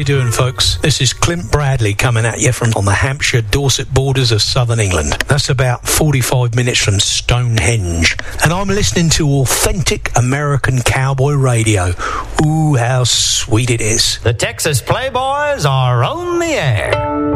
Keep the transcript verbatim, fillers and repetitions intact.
you doing, folks? This is Clint Bradley coming at you from on the Hampshire-Dorset borders of southern England. That's about forty-five minutes from Stonehenge. And I'm listening to authentic American cowboy radio. Ooh, how sweet it is. The Texas Playboys are on the air.